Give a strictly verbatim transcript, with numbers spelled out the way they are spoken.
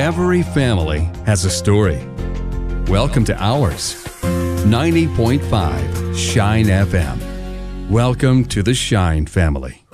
Every family has a story. Welcome to ours. ninety point five Shine F M. Welcome to the Shine family.